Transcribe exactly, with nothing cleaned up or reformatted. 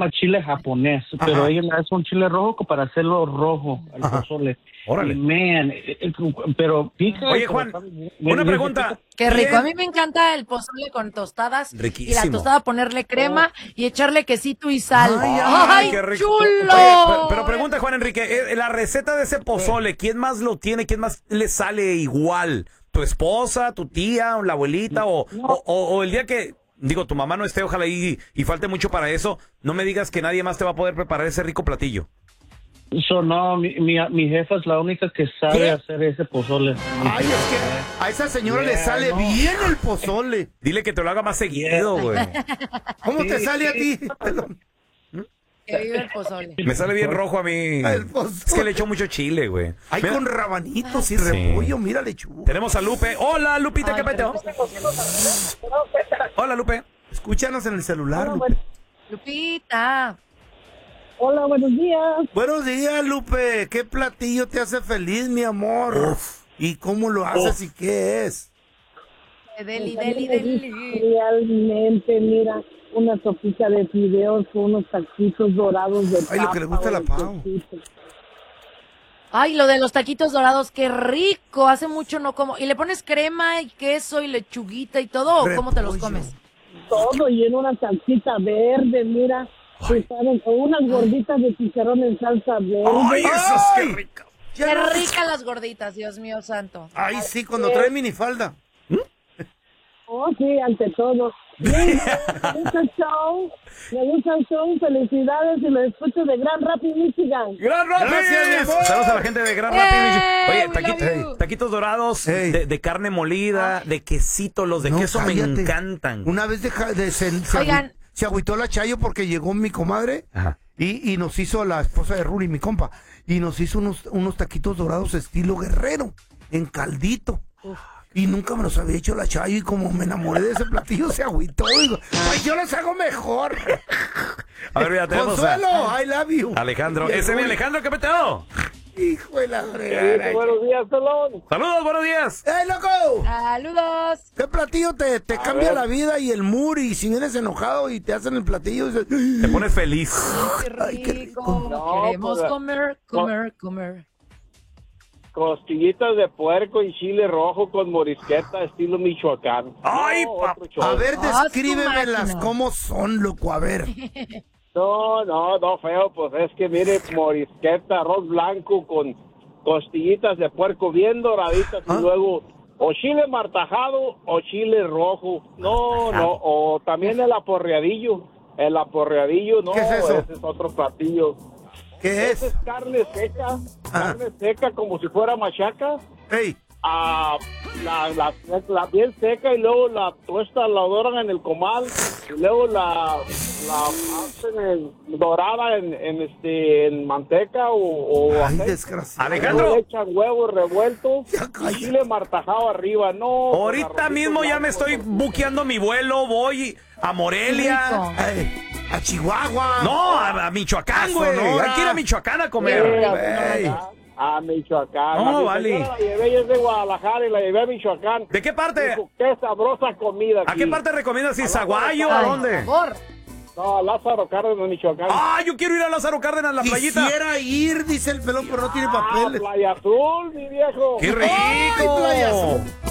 llama chile japonés, Ajá. pero ella le hace un chile rojo para hacerlo rojo al Ajá. pozole. Órale. Y man, el, el, pero pica. Oye, Juan, me, una me, pregunta. Qué rico. A mí me encanta el pozole con tostadas. Riquísimo. Y la tostada ponerle crema oh. y echarle quesito y sal. ¡Ay, ay, ay qué rico! ¡Chulo! Oye, pero, pero pregunta, Juan Enrique, la receta de ese pozole, ¿quién más lo tiene? ¿Quién más le sale igual? ¿Tu esposa, tu tía, la abuelita? O, no. o, o, o el día que, digo, tu mamá no esté, ojalá y, y falte mucho para eso, no me digas que nadie más te va a poder preparar ese rico platillo. So, no, mi, mi, mi jefa es la única que sabe ¿Qué? hacer ese pozole. Ay, es que a esa señora yeah, le sale no. bien el pozole. Dile que te lo haga más seguido, güey. ¿Cómo sí, te sale sí. a ti? Que vive el pozole. Me sale bien rojo a mí. El es que le echo mucho chile, güey. Ay, mira. Con rabanitos y repollo, sí. mira lechuga. Tenemos a Lupe. Hola, Lupita, Ay, ¿qué peteo? Hola, Lupe. Escúchanos en el celular, Hola, Lupe. Lupita. Hola, buenos días. Buenos días, Lupe. ¿Qué platillo te hace feliz, mi amor? Uf. ¿Y cómo lo haces Uf. y qué es? Deli, deli, deli. Realmente, mira, una sopita de fideos con unos taquitos dorados de papa. Ay, lo que le gusta a la Pau. Ay, lo de los taquitos dorados, qué rico. Hace mucho no como. ¿Y le pones crema y queso y lechuguita y todo? ¿O cómo te los comes? Todo, y en una salsita verde, mira. Sí, saben, o unas gorditas de chicharrón en salsa verde. ¡Ay, eso es qué rico! ¡Qué ricas las gorditas, Dios mío santo! Ay, sí, cuando trae minifalda. ¿Mm? Oh, sí, ante todo. Bien, me gusta el show, me gusta el show, felicidades y lo escucho de Grand Rapids, Michigan. ¡Gran Rapids! Saludos a la gente de Grand Rapids, Michigan. Oye, taquitos, hey. taquitos dorados hey. de, de carne molida, ah. de quesito, los de no, queso cállate. me encantan. Una vez de... de se, se Oigan... Se agüitó la Chayo porque llegó mi comadre y, y nos hizo, la esposa de Ruri, mi compa, y nos hizo unos, unos taquitos dorados estilo guerrero, en caldito. Uf. Y nunca me los había hecho la Chayo y como me enamoré de ese platillo se agüitó. Y digo, ay, yo los hago mejor. A ver, mira, tenemos Consuelo, a... I love you. Alejandro, ese es mi Alejandro, ¿qué peteo? Hijo de la fregada. Buenos días, Pelón. Saludos, buenos días. ¡Ey, loco! Saludos. ¿Qué platillo te, te cambia ver. la vida y el mood? Y si vienes enojado y te hacen el platillo, dices, te pones feliz. Ay, qué rico. Ay, qué rico. No, Queremos pues, comer, comer, comer. Costillitas de puerco y chile rojo con morisqueta estilo Michoacán. Ay, no, papá. A ver, descríbemelas cómo son, loco, a ver. No, no, no, feo, pues es que mire, morisqueta, arroz blanco con costillitas de puerco bien doraditas ¿Ah? y luego o chile martajado o chile rojo. No, Martajado. no, o también el aporreadillo. El aporreadillo, no, ¿Qué es eso? ese es otro platillo. ¿Qué es? Ese es carne seca, ah. carne seca como si fuera machaca. Ey. Ah, la, la, la bien seca y luego la tuesta la doran en el comal y luego la, la hacen en, dorada en, en este en manteca o, o Ay, desgraciado. Alejandro, le echan huevos revueltos y chile martajado arriba. No, ahorita mismo ya me estoy buqueando mi vuelo, voy a Morelia, Ay, a Chihuahua, no, a, a Michoacán, güey, hay que ir a Michoacán a comer. Sí, a Michoacán. No, a vale. La llevé, es de Guadalajara y la llevé a Michoacán. ¿De qué parte? Dijo, qué sabrosa comida aquí. ¿A qué parte recomiendas? ¿Si Zaguayo o a dónde? Por No, a Lázaro Cárdenas, Michoacán. Ah, yo quiero ir a Lázaro Cárdenas, la playita. Quisiera ir, dice el pelón, pero no tiene papeles. Ah, Playa Azul, mi viejo. ¡Qué rico! Ay, Playa Azul.